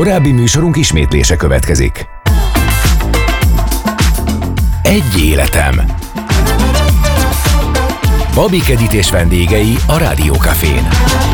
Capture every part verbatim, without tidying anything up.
Korábbi műsorunk ismétlése következik. Egy életem. Babik Edit és vendégei a Rádiókafén.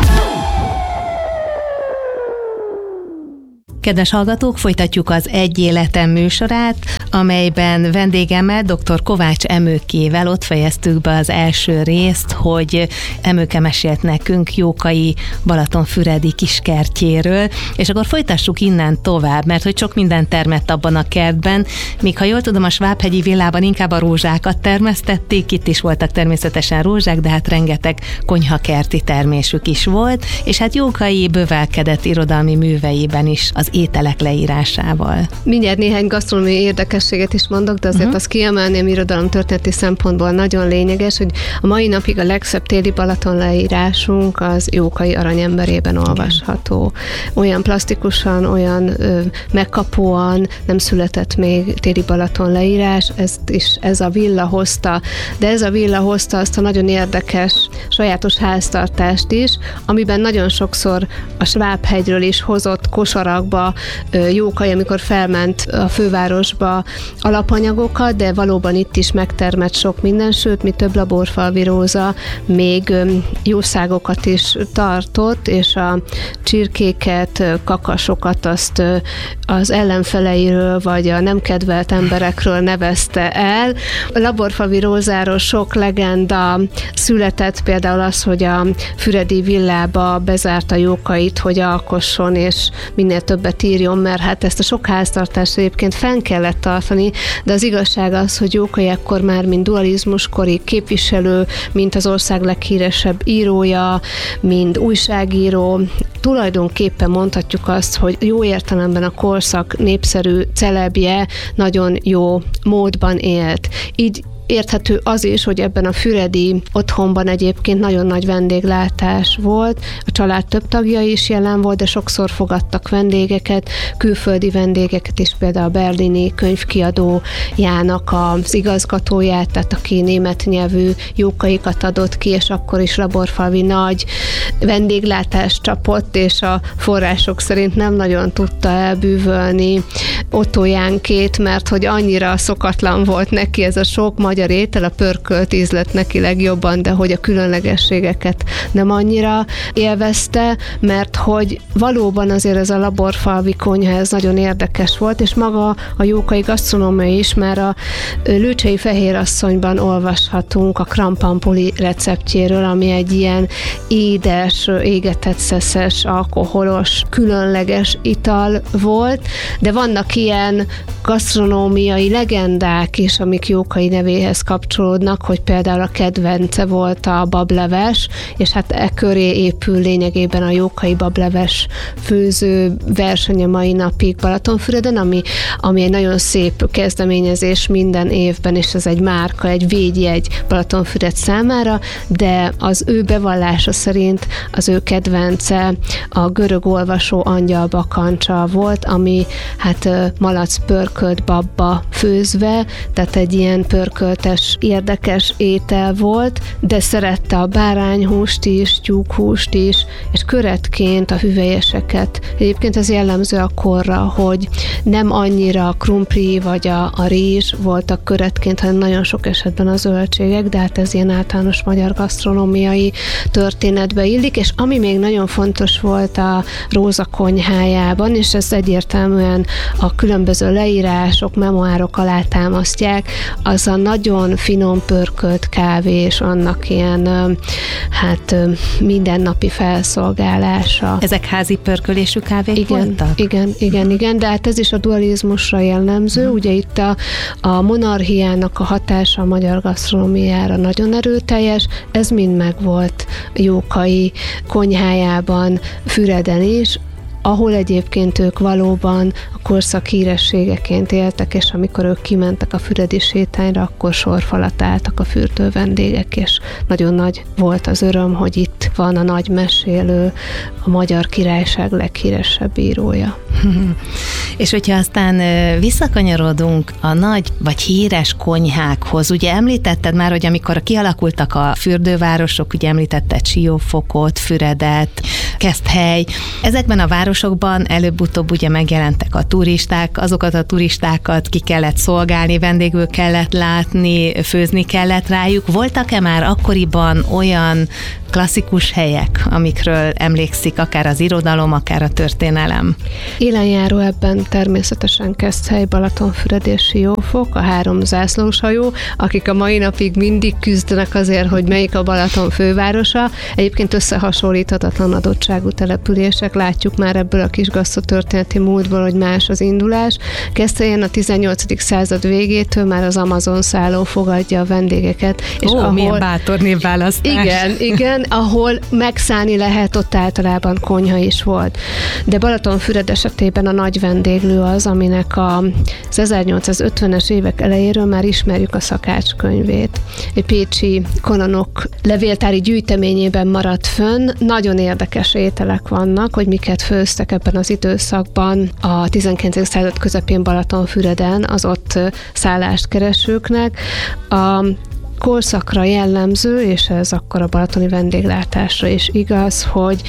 Kedves hallgatók, folytatjuk az Egy életem műsorát, amelyben vendégemmel, dr. Kovács Emőkével ott fejeztük be az első részt, hogy Emőke mesélt nekünk Jókai balatonfüredi kiskertjéről, és akkor folytassuk innen tovább, mert hogy sok minden termett abban a kertben, míg ha jól tudom, a Svábhegyi villában inkább a rózsákat termesztették, itt is voltak természetesen rózsák, de hát rengeteg konyhakerti termésük is volt, és hát Jókai bővelkedett irodalmi műveiben is az ételek leírásával. Mindjárt néhány gasztronómiai érdekességet is mondok, de azért uh-huh. azt kiemelném irodalomtörténeti szempontból nagyon lényeges, hogy a mai napig a legszebb téli Balaton leírásunk az Jókai aranyemberében olvasható. Olyan plastikusan, olyan ö, megkapóan nem született még téli Balaton leírás, ezt is ez a villa hozta, de ez a villa hozta azt a nagyon érdekes sajátos háztartást is, amiben nagyon sokszor a Svábhegyről is hozott kosarakba Jókai, amikor felment a fővárosba alapanyagokat, de valóban itt is megtermett sok minden, sőt, mi több laborfalvi róza még jószágokat is tartott, és a csirkéket, kakasokat azt az ellenfeleiről, vagy a nem kedvelt emberekről nevezte el. A laborfalvi rózáról sok legenda született, például az, hogy a füredi villába bezárta Jókait, hogy alkosson, és minél többet írjon, mert hát ezt a sok háztartást egyébként fenn kellett tartani, de az igazság az, hogy Jókai ekkor már mint dualizmuskori képviselő, mint az ország leghíresebb írója, mint újságíró, tulajdonképpen mondhatjuk azt, hogy jó értelemben a korszak népszerű celebje nagyon jó módban élt. Így érthető az is, hogy ebben a füredi otthonban egyébként nagyon nagy vendéglátás volt, a család több tagja is jelen volt, de sokszor fogadtak vendégeket, külföldi vendégeket is, például a berlini könyvkiadójának az igazgatóját, tehát aki német nyelvű Jókaikat adott ki, és akkor is laborfalvi nagy vendéglátást csapott, és a források szerint nem nagyon tudta elbűvölni Otto Jánkét, mert hogy annyira szokatlan volt neki ez a sok magyar étel, a pörkölt íz lett neki legjobban, de hogy a különlegességeket nem annyira élvezte, mert hogy valóban azért ez a laborfalvi konyha, ez nagyon érdekes volt, és maga a Jókai gasztronómia is, már a Lőcsei Fehérasszonyban olvashatunk a krampampuli receptjéről, ami egy ilyen édes, égetett szeszes, alkoholos, különleges ital volt, de vannak ilyen gasztronómiai legendák is, amik Jókai nevéhez kapcsolódnak, hogy például a kedvence volt a bableves, és hát e köré épül lényegében a Jókai bableves főző verseny a mai napig Balatonfüreden, ami, ami egy nagyon szép kezdeményezés minden évben, és ez egy márka, egy védjegy Balatonfüred számára, de az ő bevallása szerint az ő kedvence a görög olvasó angyal bakancsa volt, ami hát malac pörkölt babba főzve, tehát egy ilyen pörköltes, érdekes étel volt, de szerette a bárányhúst is, tyúkhúst is, és köretként a hüvelyeseket. Egyébként ez jellemző a korra, hogy nem annyira a krumpli vagy a, a rizs voltak köretként, hanem nagyon sok esetben a zöldségek, de hát ez ilyen általános magyar gasztronómiai történetbe illik, és ami még nagyon fontos volt a Róza konyhájában, és ez egyértelműen a különböző leírások, memoárok alá támasztják, az a nagyon finom pörkölt kávé, és annak ilyen hát mindennapi felszolgálása. Ezek házi pörkölésű kávék igen, voltak? Igen, igen, igen, de hát ez is a dualizmusra jellemző. Hmm. Ugye itt a, a monarchiának a hatása a magyar gasztronómiára nagyon erőteljes, ez mind megvolt Jókai konyhájában, Füreden is, ahol egyébként ők valóban a korszak hírességeként éltek, és amikor ők kimentek a füredi sétányra, akkor sorfalat álltak a fürdő vendégek, és nagyon nagy volt az öröm, hogy itt van a nagy mesélő, a Magyar Királyság leghíresebb írója. És hogyha aztán visszakanyarodunk a nagy vagy híres konyhákhoz, ugye említetted már, hogy amikor kialakultak a fürdővárosok, ugye említetted Siófokot, Füredet, Keszthely. Ezekben a városokban előbb-utóbb ugye megjelentek a turisták, azokat a turistákat ki kellett szolgálni, vendégül kellett látni, főzni kellett rájuk. Voltak-e már akkoriban olyan klasszikus helyek, amikről emlékszik akár az irodalom, akár a történelem? Élenjáró ebben természetesen Keszthely, Balatonfüred és Siófok, a három zászlós hajó, akik a mai napig mindig küzdenek azért, hogy melyik a Balaton fővárosa. Egyébként összehasonlíthatatlan adottságú települések, látjuk már ebből a kis gasztrotörténeti múltból, hogy más az indulás. Keszthelyen a tizennyolcadik század végétől már az Amazon szálló fogadja a vendégeket. És Ó, ahol... milyen bátor névválasztás. Igen, igen, ahol megszállni lehet, ott általában konyha is volt. De Balatonfüred esetében a nagy vendéglő az, aminek az ezernyolcszázötvenes évek elejéről már ismerjük a szakácskönyvét. Egy pécsi kononok levéltári gyűjteményében maradt fönn. Nagyon érdekes ételek vannak, hogy miket főztek ebben az időszakban a tizenkilencedik század közepén Balatonfüreden az ott szállást keresőknek. A korszakra jellemző, és ez akkor a balatoni vendéglátásra is igaz, hogy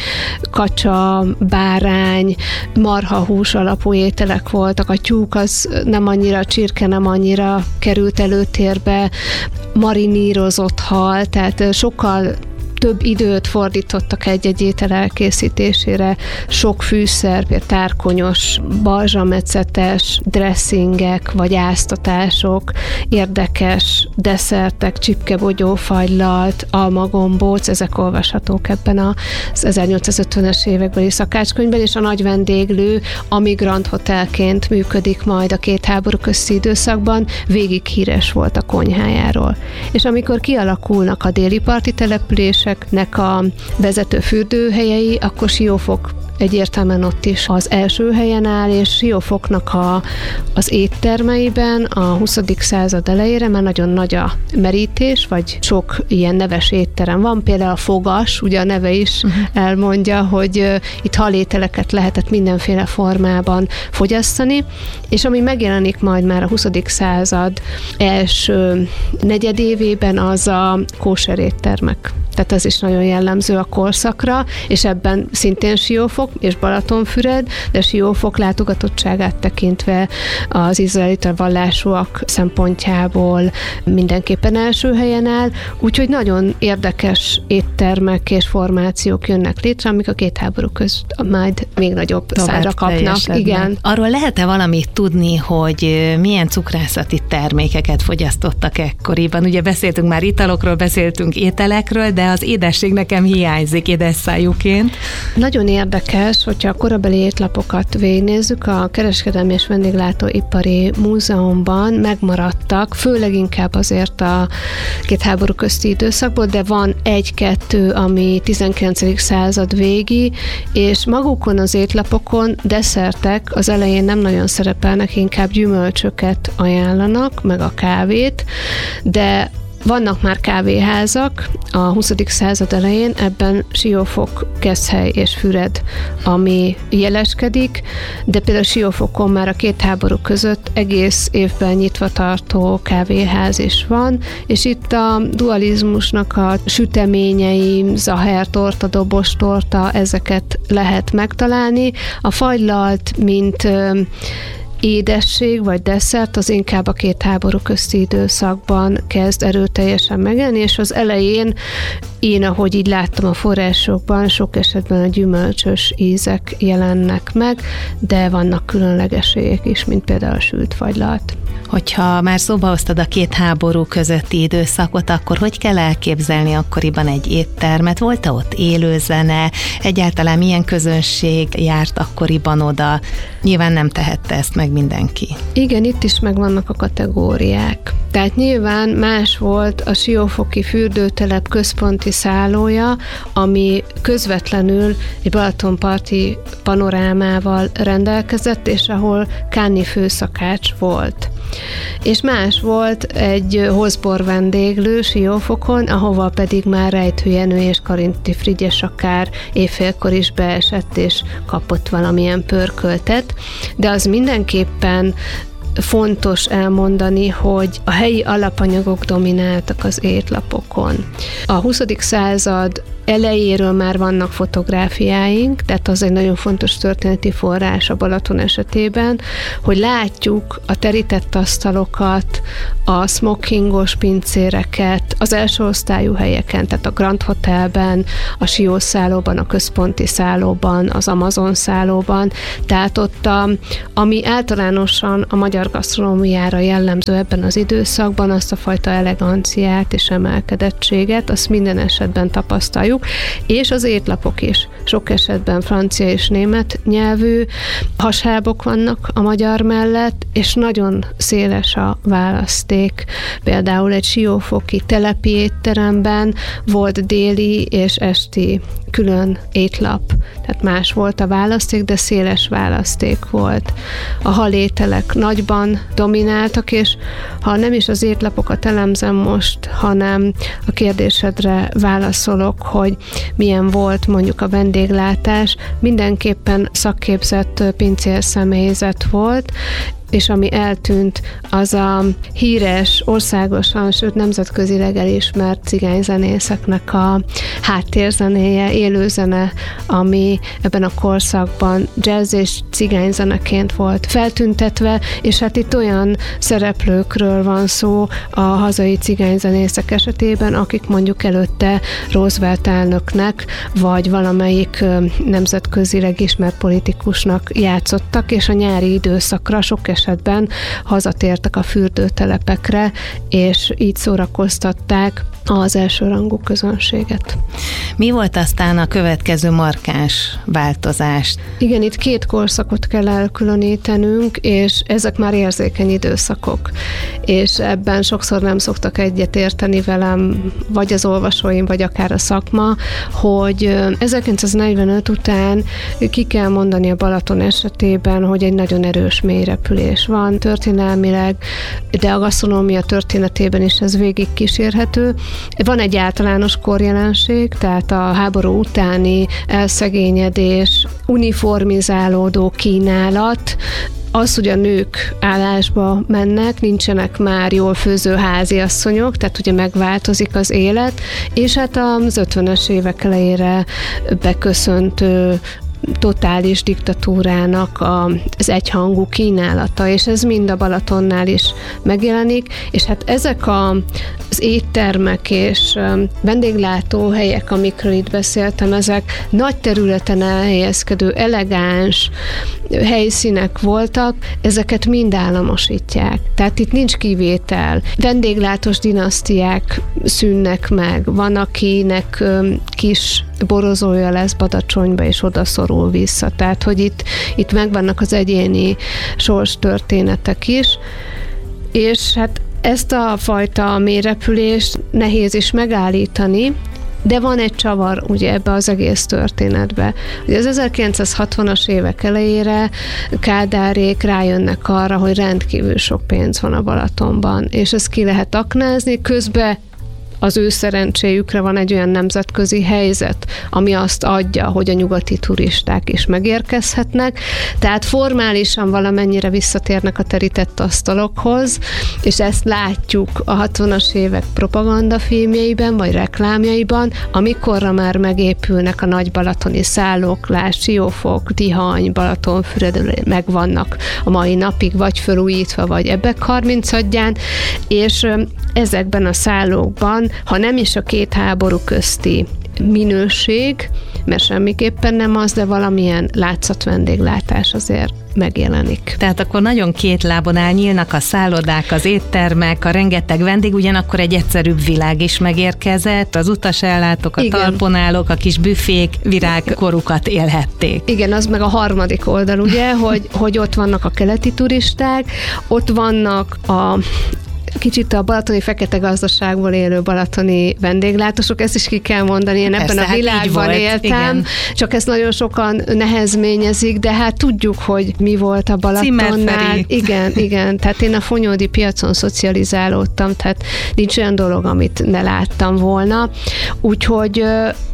kacsa, bárány, marhahús alapú ételek voltak, a tyúk az nem annyira, a csirke nem annyira került előtérbe, marinírozott hal, tehát sokkal több időt fordítottak egy-egy étel elkészítésére, sok fűszer, például tárkonyos, balzsamecetes dresszingek, vagy áztatások, érdekes desszertek, csipkebogyófagylalt, almagombóc, ezek olvashatók ebben az ezernyolcszázötvenes évekbeli szakácskönyvben, és a nagy vendéglő, ami Grand Hotelként működik majd a két háború közti időszakban, végig híres volt a konyhájáról. És amikor kialakulnak a déli parti települések, nek a vezető fürdőhelyei, akkor Siófok egyértelműen ott is az első helyen áll, és Siófoknak a, az éttermeiben a huszadik század elejére már nagyon nagy a merítés, vagy sok ilyen neves étterem van, például a Fogas, ugye a neve is uh-huh. elmondja, hogy uh, itt halételeket lehetett mindenféle formában fogyasztani, és ami megjelenik majd már a huszadik század első negyedévében, az a kóser éttermek. Tehát ez is nagyon jellemző a korszakra, és ebben szintén Siófok és Balatonfüred, de Siófok látogatottságát tekintve az izraelita vallásúak szempontjából mindenképpen első helyen áll, úgyhogy nagyon érdekes éttermek és formációk jönnek létre, amik a két háború között majd még nagyobb szárra kapnak. Igen. Arról lehet-e valamit tudni, hogy milyen cukrászati termékeket fogyasztottak ekkoriban? Ugye beszéltünk már italokról, beszéltünk ételekről, de az édesség nekem hiányzik édesszájúként. Nagyon érdekes, hogyha a korabeli étlapokat végignézzük, a Kereskedelmi és Vendéglátóipari Múzeumban megmaradtak, főleg inkább azért a két háború közti időszakból, de van egy-kettő, ami tizenkilencedik század végi, és magukon az étlapokon desszertek az elején nem nagyon szerepelnek, inkább gyümölcsöket ajánlanak, meg a kávét, de vannak már kávéházak a huszadik század elején, ebben Siófok, Keszthely és Füred, ami jeleskedik, de például Siófokon már a két háború között egész évben nyitva tartó kávéház is van, és itt a dualizmusnak a süteményei, zahertorta, dobostorta, ezeket lehet megtalálni. A fagylalt, mint édesség vagy desszert, az inkább a két háború közti időszakban kezd erőteljesen megjelenni, és az elején én, ahogy így láttam a forrásokban, sok esetben a gyümölcsös ízek jelennek meg, de vannak különlegességek is, mint például a sült fagylalt. Hogyha már szóba hoztad a két háború közötti időszakot, akkor hogy kell elképzelni akkoriban egy éttermet? Volt-e ott élőzene? Egyáltalán milyen közönség járt akkoriban oda? Nyilván nem tehette ezt meg mindenki. Igen, itt is megvannak a kategóriák. Tehát nyilván más volt a siófoki fürdőtelep központi szállója, ami közvetlenül egy balatonparti panorámával rendelkezett, és ahol Kánni főszakács volt. És más volt egy hozbor vendéglő Siófokon, ahova pedig már Rejtő Jenő és Karinti Frigyes akár éjfélkor is beesett, és kapott valamilyen pörköltet, de az mindenképpen fontos elmondani, hogy a helyi alapanyagok domináltak az étlapokon. A huszadik század elejéről már vannak fotográfiáink, tehát az egy nagyon fontos történeti forrás a Balaton esetében, hogy látjuk a terített asztalokat, a smokingos pincéreket, az első osztályú helyeken, tehát a Grand Hotelben, a Siószállóban, a központi szállóban, az Amazon szállóban, tehát ott a, ami általánosan a magyar gasztronómiára jellemző ebben az időszakban, azt a fajta eleganciát és emelkedettséget, azt minden esetben tapasztaljuk, és az étlapok is. Sok esetben francia és német nyelvű hasábok vannak a magyar mellett, és nagyon széles a választék. Például egy siófoki telepi étteremben volt déli és esti külön étlap, tehát más volt a választék, de széles választék volt. A halételek nagyban domináltak, és ha nem is az étlapokat elemzem most, hanem a kérdésedre válaszolok, hogy milyen volt mondjuk a vendéglátás, mindenképpen szakképzett pincérszemélyzet volt, és ami eltűnt, az a híres, országosan, sőt nemzetközileg elismert cigányzenészeknek a háttérzenéje, élőzene, ami ebben a korszakban jazz és cigányzeneként volt feltüntetve, és hát itt olyan szereplőkről van szó a hazai cigányzenészek esetében, akik mondjuk előtte Roosevelt elnöknek, vagy valamelyik nemzetközileg ismert politikusnak játszottak, és a nyári időszakra sok esetben hazatértek a fürdőtelepekre, és így szórakoztatták az elsőrangú közönséget. Mi volt aztán a következő markáns változás? Igen, itt két korszakot kell elkülönítenünk, és ezek már érzékeny időszakok. És ebben sokszor nem szoktak egyet érteni velem, vagy az olvasóim, vagy akár a szakma, hogy ezerkilencszáznegyvenöt után ki kell mondani a Balaton esetében, hogy egy nagyon erős mélyrepülés van történelmileg, de a gasztronómia történetében is ez végig kísérhető. Van egy általános korjelenség, tehát a háború utáni elszegényedés, uniformizálódó kínálat, az, hogy a nők állásba mennek, nincsenek már jól főző háziasszonyok, tehát ugye megváltozik az élet, és hát az ötvenes évek elejére beköszöntő totális diktatúrának az egyhangú kínálata, és ez mind a Balatonnál is megjelenik, és hát ezek a, az éttermek és vendéglátóhelyek, amikről itt beszéltem, ezek nagy területen elhelyezkedő, elegáns helyszínek voltak, ezeket mind államosítják. Tehát itt nincs kivétel. Vendéglátós dinasztiák szűnnek meg. Van, akinek kis borozója lesz Badacsonyba, és oda szorul vissza. Tehát, hogy itt, itt megvannak az egyéni sorstörténetek is, és hát ezt a fajta mélyrepülést nehéz is megállítani, de van egy csavar ugye ebbe az egész történetbe. Ugye az ezerkilencszázhatvanas évek elejére Kádárék rájönnek arra, hogy rendkívül sok pénz van a Balatonban, és ezt ki lehet aknázni, közben az ő szerencséjükre van egy olyan nemzetközi helyzet, ami azt adja, hogy a nyugati turisták is megérkezhetnek, tehát formálisan valamennyire visszatérnek a terített asztalokhoz, és ezt látjuk a hatvanas évek propagandafilmjeiben, vagy reklámjaiban, amikorra már megépülnek a nagy balatoni szállók, lásd, Siófok, Tihany, Balatonfüred megvannak a mai napig, vagy felújítva, vagy Ebbek harmincadján, és ezekben a szállókban, ha nem is a két háború közti minőség, mert semmiképpen nem az, de valamilyen látszat vendéglátás azért megjelenik. Tehát akkor nagyon két lábon áll, nyílnak a szállodák, az éttermek, a rengeteg vendég, ugyanakkor egy egyszerűbb világ is megérkezett, az utasellátók, a Igen. talponálók, a kis büfék virágkorukat élhették. Igen, az meg a harmadik oldal, ugye, hogy, hogy ott vannak a keleti turisták, ott vannak a kicsit a balatoni fekete gazdaságból élő balatoni vendéglátósok, ezt is ki kell mondani, én ebben Persze, a világban hát éltem, igen. Csak ezt nagyon sokan nehezményezik, de hát tudjuk, hogy mi volt a Balatonnál. Igen, igen, tehát én a fonyódi piacon szocializálódtam, tehát nincs olyan dolog, amit ne láttam volna. Úgyhogy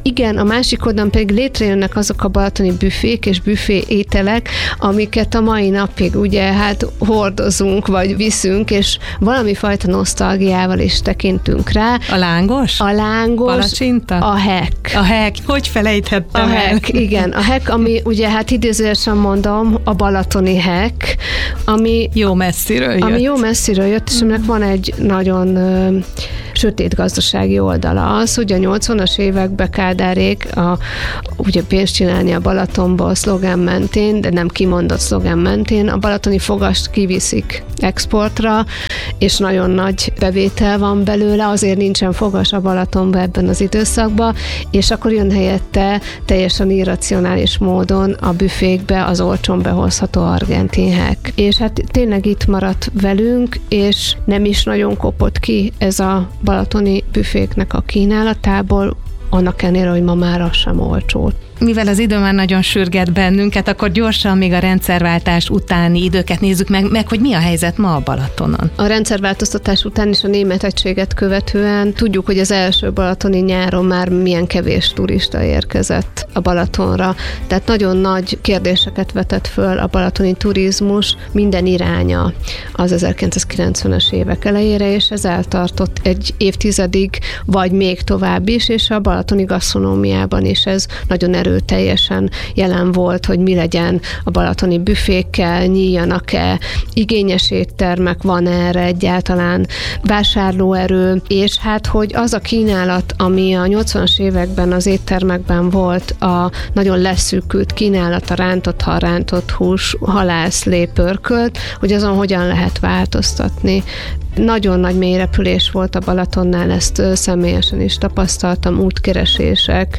Igen, a másik oldalon pedig létrejönnek azok a balatoni büfék és büfé ételek, amiket a mai napig ugye hát hordozunk, vagy viszünk, és valami fajta nosztalgiával is tekintünk rá. A lángos? A lángos. Palacsinta? A hek. A hek. Hogy felejthettem A el? hek, igen. A hek, ami ugye hát idézőesen mondom, a balatoni hek, ami jó messziről jött. Ami jó messziről jött, és aminek van egy nagyon ö, sötét gazdasági oldala. Az, hogy a nyolcvanas években Kádárék a, ugye pénzt csinálni a Balatonból a szlogán mentén, de nem kimondott szlogán mentén, a balatoni fogast kiviszik exportra, és nagyon nagy bevétel van belőle, azért nincsen fogas a Balatonban ebben az időszakban, és akkor jön helyette teljesen irracionális módon a büfékbe az olcsón behozható argentin hek. És hát tényleg itt maradt velünk, és nem is nagyon kopott ki ez a balatoni büféknek a kínálatából, annak ellenére, hogy ma már az sem olcsó. Mivel az idő már nagyon sürget bennünket, akkor gyorsan még a rendszerváltás utáni időket nézzük meg, meg, hogy mi a helyzet ma a Balatonon. A rendszerváltoztatás után és a német egységet követően tudjuk, hogy az első balatoni nyáron már milyen kevés turista érkezett a Balatonra. Tehát nagyon nagy kérdéseket vetett föl a balatoni turizmus minden iránya az ezerkilencszázkilencvenes évek elejére, és ez eltartott egy évtizedig, vagy még tovább is, és a balatoni gasztronómiában is ez nagyon erőteljesen jelen volt, hogy mi legyen a balatoni büfékkel, nyíljanak-e, igényes éttermek, van erre egyáltalán vásárlóerő, és hát, hogy az a kínálat, ami a nyolcvanas években az éttermekben volt, a nagyon leszűkült kínálat, a rántott hal, rántott hús, halászlé, pörkölt, hogy azon hogyan lehet változtatni. Nagyon nagy mélyrepülés volt a Balatonnál, ezt személyesen is tapasztaltam, útkeresések,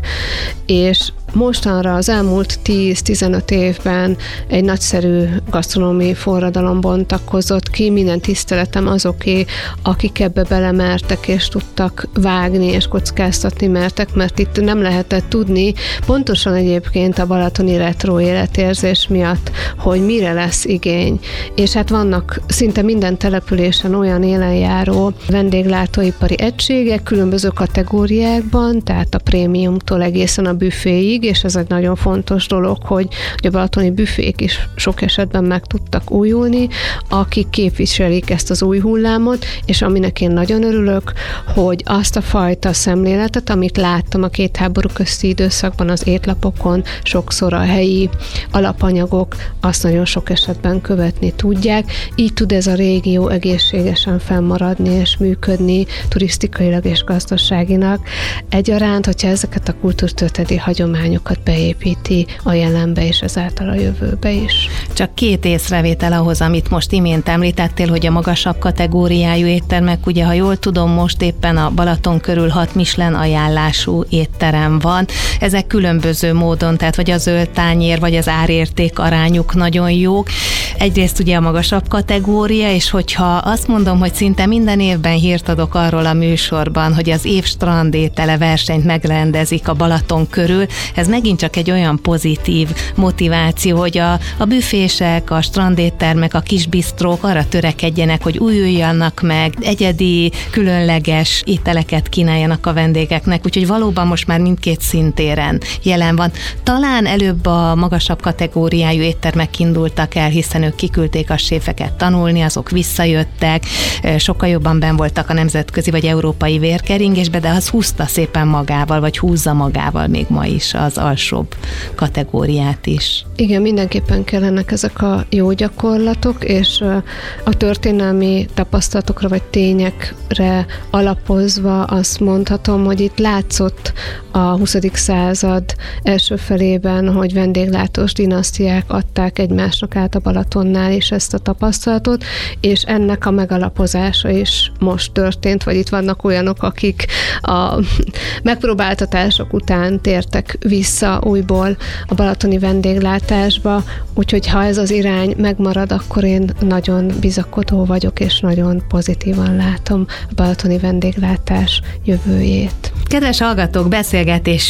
és mostanra az elmúlt tíz-tizenöt évben egy nagyszerű gasztronómiai forradalom bontakozott ki, minden tiszteletem azoké, akik ebbe belemertek és tudtak vágni és kockáztatni mertek, mert itt nem lehetett tudni, pontosan egyébként a balatoni retro életérzés miatt, hogy mire lesz igény. És hát vannak szinte minden településen olyan élenjáró vendéglátóipari egységek, különböző kategóriákban, tehát a prémiumtól egészen a büféig, és ez egy nagyon fontos dolog, hogy a balatoni büfék is sok esetben meg tudtak újulni, akik képviselik ezt az új hullámot, és aminek én nagyon örülök, hogy azt a fajta szemléletet, amit láttam a két háború közti időszakban az étlapokon, sokszor a helyi alapanyagok azt nagyon sok esetben követni tudják, így tud ez a régió egészségesen fennmaradni és működni turisztikailag és gazdaságinak. Egyaránt, hogyha ezeket a kultúrtörténeti hagyományokat beépíti a jelenbe és ezáltal a jövőbe is. Csak két észrevétel ahhoz, amit most imént említettél, hogy a magasabb kategóriájú éttermek, ugye ha jól tudom, most éppen a Balaton körül hat Michelin ajánlású étterem van. Ezek különböző módon, tehát vagy a zöld tányér, vagy az árérték arányuk nagyon jók. Egyrészt ugye a magasabb kategória, és hogyha azt mondom, hogy szinte minden évben hírt adok arról a műsorban, hogy az év strandétele versenyt megrendezik a Balaton körül, ez megint csak egy olyan pozitív motiváció, hogy a, a büfések, a strandéttermek, a kis bisztrók arra törekedjenek, hogy újuljanak meg, egyedi, különleges ételeket kínáljanak a vendégeknek, úgyhogy valóban most már mindkét szintéren jelen van. Talán előbb a magasabb kategóriájú éttermek indultak el, hiszen ők kiküldték a séfeket tanulni, azok visszajöttek, sokkal jobban benn voltak a nemzetközi vagy európai vérkeringésbe, de az húzta szépen magával, vagy húzza magával még ma is az alsóbb kategóriát is. Igen, mindenképpen kellenek ezek a jó gyakorlatok, és a történelmi tapasztalatokra vagy tényekre alapozva azt mondhatom, hogy itt látszott a huszadik század első felében, hogy vendéglátós dinasztiák adták egymásnak át a Balatonnál is ezt a tapasztalatot, és ennek a megalapozása is most történt, vagy itt vannak olyanok, akik a megpróbáltatások után tértek vissza újból a balatoni vendéglátásba, úgyhogy ha ez az irány megmarad, akkor én nagyon bizakodó vagyok, és nagyon pozitívan látom a balatoni vendéglátás jövőjét. Kedves hallgatók,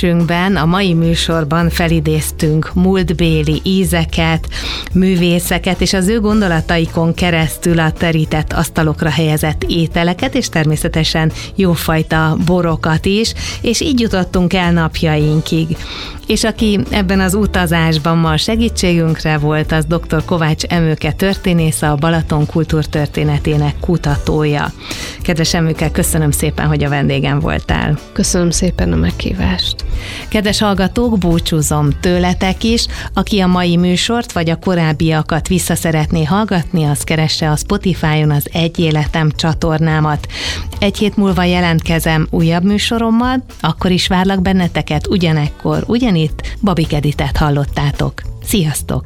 beszélgetésünkben a mai műsorban felidéztünk múltbéli ízeket, művészeket, vendégeinket és az ő gondolataikon keresztül a terített asztalokra helyezett ételeket, és természetesen jófajta borokat is, és így jutottunk el napjainkig. És aki ebben az utazásban ma segítségünkre volt, az dr. Kovács Emőke történész, a Balaton kultúrtörténetének kutatója. Kedves Emőke, köszönöm szépen, hogy a vendégem voltál. Köszönöm szépen a meghívást. Kedves hallgatók, búcsúzom tőletek is. Aki a mai műsort vagy a korábbiakat vissza szeretné hallgatni, az keresse a Spotify-on az Egy Életem csatornámat. Egy hét múlva jelentkezem újabb műsorommal, akkor is várlak benneteket ugyanekkor, ugyanitt. Babik Editet hallottátok. Sziasztok!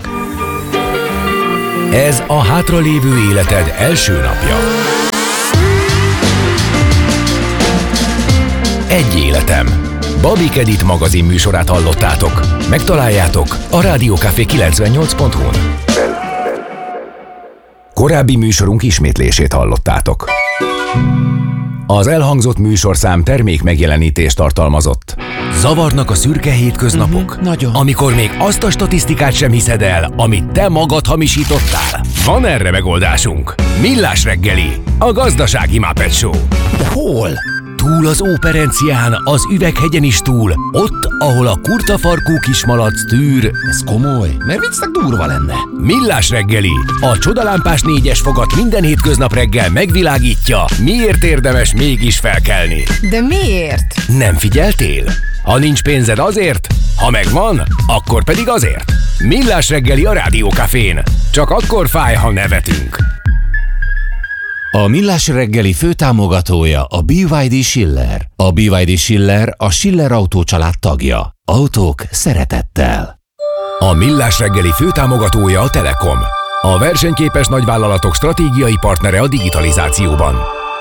Ez a hátralévő életed első napja. Egy életem. Babik Edit magazin műsorát hallottátok. Megtaláljátok a rádiókafé kilencvennyolc pont hu-n. Korábbi műsorunk ismétlését hallottátok. Az elhangzott műsorszám termék megjelenítést tartalmazott. Zavarnak a szürke hétköznapok? Uh-huh, nagyon. Amikor még azt a statisztikát sem hiszed el, amit te magad hamisítottál? Van erre megoldásunk. Millás reggeli, a gazdasági Muppet Show. De hol? Túl az Óperencián, az Üveghegyen is túl, ott, ahol a kurtafarkú kismalac tűr. Ez komoly, mert viccnek durva lenne. Millás reggeli, a csodalámpás négyes fogat minden hétköznap reggel megvilágítja, miért érdemes mégis felkelni. De miért? Nem figyeltél? Ha nincs pénzed azért, ha megvan, akkor pedig azért. Millás reggeli a rádiókafén. Csak akkor fáj, ha nevetünk. A Millás reggeli főtámogatója a bé vé dé Schiller. A bé vé dé Schiller a Schiller Autó család tagja. Autók szeretettel. A Millás reggeli főtámogatója a Telekom. A versenyképes nagyvállalatok stratégiai partnere a digitalizációban.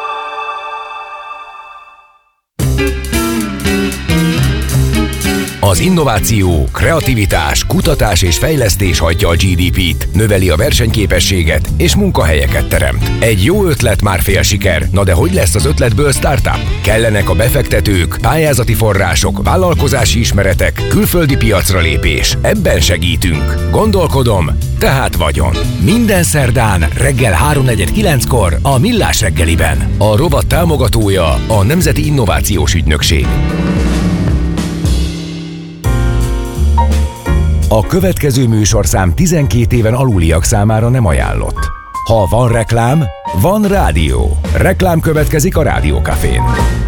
Az innováció, kreativitás, kutatás és fejlesztés hajtja a gé dé pét, növeli a versenyképességet és munkahelyeket teremt. Egy jó ötlet már fél siker, na de hogy lesz az ötletből startup? Kellenek a befektetők, pályázati források, vállalkozási ismeretek, külföldi piacra lépés. Ebben segítünk. Gondolkodom, tehát vagyon. Minden szerdán reggel háromnegyed kilenckor a Millás reggeliben. A rovat támogatója a Nemzeti Innovációs Ügynökség. A következő műsorszám tizenkét éven aluliak számára nem ajánlott. Ha van reklám, van rádió. Reklám következik a Rádiókafén.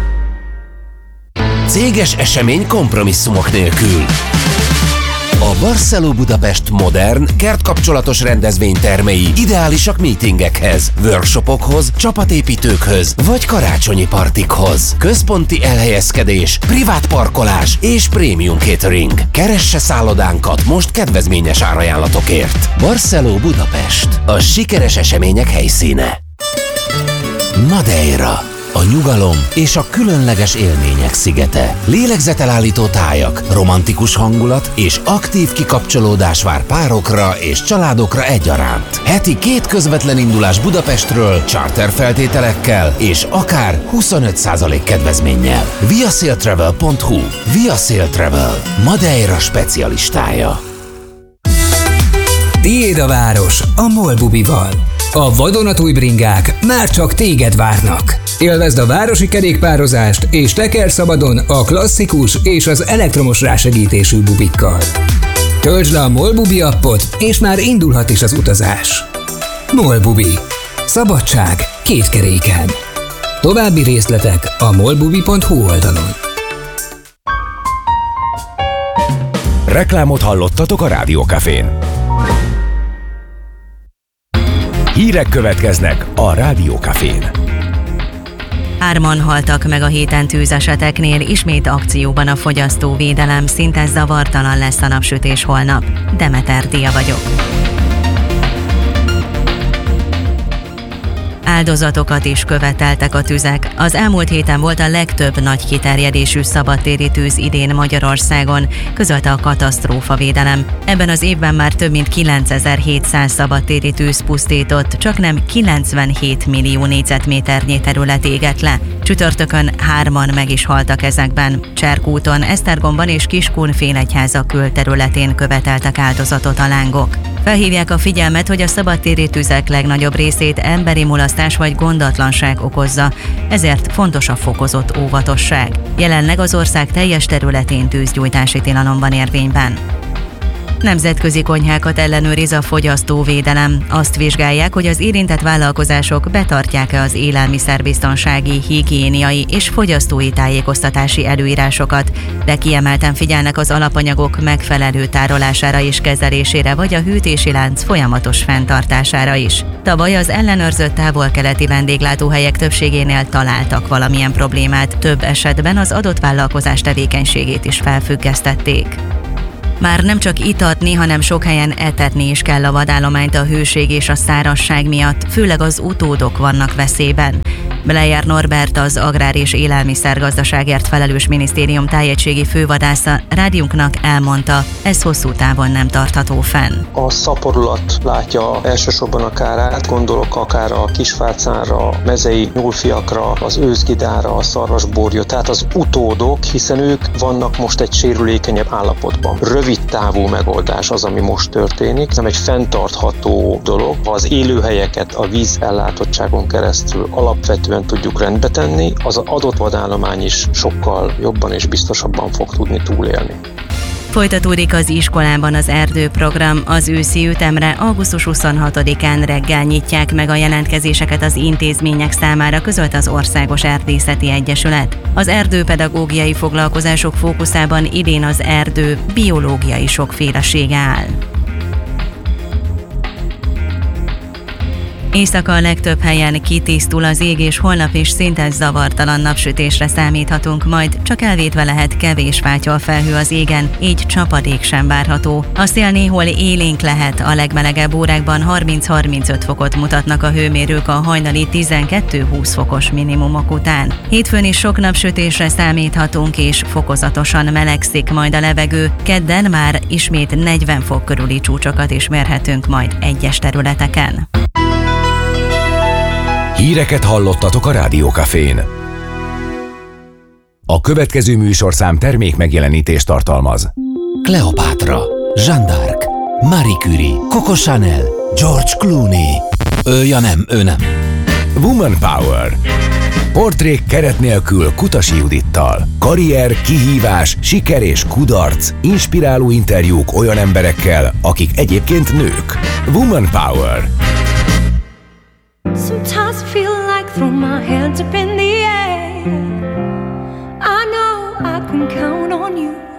Céges esemény kompromisszumok nélkül. A Barceló Budapest modern, kertkapcsolatos rendezvénytermei ideálisak meetingekhez, workshopokhoz, csapatépítőkhöz vagy karácsonyi partikhoz. Központi elhelyezkedés, privát parkolás és prémium catering. Keresse szállodánkat most kedvezményes árajánlatokért. Barceló Budapest, a sikeres események helyszíne. Madeira. A nyugalom és a különleges élmények szigete. Lélegzetelállító tájak, romantikus hangulat és aktív kikapcsolódás vár párokra és családokra egyaránt. Heti két közvetlen indulás Budapestről, charter feltételekkel és akár huszonöt százalék kedvezménnyel. viasailtravel pont hu. Viasail Travel, Madeira specialistája. Tiéd a város a MOL Bubival. A vadonatúj bringák már csak téged várnak. Élvezd a városi kerékpározást és teker szabadon a klasszikus és az elektromos rásegítésű bubikkal. Töltsd le a MOL Bubi appot, és már indulhat is az utazás. MOL Bubi. Szabadság két keréken. További részletek a molbubi pont hu oldalon. Reklámot hallottatok a Rádiókafén. Hírek következnek a Rádiókafén. Hárman haltak meg a héten tűzeseteknél, ismét akcióban a fogyasztóvédelem, szinte zavartalan lesz a napsütés holnap. Demeter Dia vagyok. Áldozatokat is követeltek a tüzek. Az elmúlt héten volt a legtöbb nagy kiterjedésű szabadtéri tűz idén Magyarországon, közölte a katasztrófavédelem. Ebben az évben már több mint kilencezer-hétszáz szabadtéri tűz pusztított, csak nem kilencvenhét millió négyzetméternyi terület égett le. Csütörtökön hárman meg is haltak ezekben. Cserkúton, Esztergomban és Kiskunfélegyháza külterületén követeltek áldozatot a lángok. Felhívják a figyelmet, hogy a szabadtéri tüzek legnagyobb részét emberi mulasztás vagy gondatlanság okozza, ezért fontos a fokozott óvatosság. Jelenleg az ország teljes területén tűzgyújtási tilalom van érvényben. Nemzetközi konyhákat ellenőriz a fogyasztóvédelem. Azt vizsgálják, hogy az érintett vállalkozások betartják-e az élelmiszerbiztonsági, higiéniai és fogyasztói tájékoztatási előírásokat, de kiemelten figyelnek az alapanyagok megfelelő tárolására és kezelésére, vagy a hűtési lánc folyamatos fenntartására is. Tavaly az ellenőrzött távol-keleti vendéglátóhelyek többségénél találtak valamilyen problémát, több esetben az adott vállalkozás tevékenységét is felfüggesztették. Már nem csak itatni, hanem sok helyen etetni is kell a vadállományt a hőség és a szárazság miatt, főleg az utódok vannak veszélyben. Bleyer Norbert, az Agrár- és Élelmiszergazdaságért felelős minisztérium tájegységi fővadásza rádiunknak elmondta, ez hosszú távon nem tartható fenn. A szaporulat látja elsősorban a kárát, gondolok akár a kisfácánra, mezei nyúlfiakra, az őszgidára, a szarvasborjra, tehát az utódok, hiszen ők vannak most egy sérülékenyebb állapotban. Rövid távú megoldás az, ami most történik, nem egy fenntartható dolog. Ha az élőhelyeket a vízellátottságon keresztül alapvetően tudjuk rendbe tenni, az adott vadállomány is sokkal jobban és biztosabban fog tudni túlélni. Folytatódik az iskolában az erdőprogram. Az őszi ütemre augusztus huszonhatodikán reggel nyitják meg a jelentkezéseket az intézmények számára, közölt az Országos Erdészeti Egyesület. Az erdőpedagógiai foglalkozások fókuszában idén az erdő biológiai sokfélesége áll. Éjszaka a legtöbb helyen kitisztul az ég, és holnap is szinte zavartalan napsütésre számíthatunk, majd csak elvétve lehet kevés fátyolfelhő az égen, így csapadék sem várható. A szél néhol élénk lehet, a legmelegebb órákban harminc-harmincöt fokot mutatnak a hőmérők a hajnali tizenkettő-húsz fokos minimumok után. Hétfőn is sok napsütésre számíthatunk, és fokozatosan melegszik majd a levegő. Kedden már ismét negyven fok körüli csúcsokat is mérhetünk majd egyes területeken. Híreket hallottatok a Rádiókafén. A következő műsorszám termék megjelenítést tartalmaz. Kleopátra, Jeanne d'Arc, Marie Curie, Coco Chanel, George Clooney. Ő, ja nem, ő nem. Woman Power. Portrék keret nélkül Kutasi Judittal. Karrier, kihívás, siker és kudarc. Inspiráló interjúk olyan emberekkel, akik egyébként nők. Woman Power. Sometimes I feel like throw my hands up in the air. I know I can count on you.